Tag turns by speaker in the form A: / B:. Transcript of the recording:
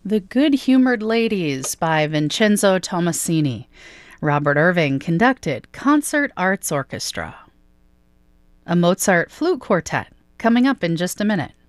A: The Good-Humored Ladies by Vincenzo Tommasini. Robert Irving conducted Concert Arts Orchestra. A Mozart flute quartet, coming up in just a minute.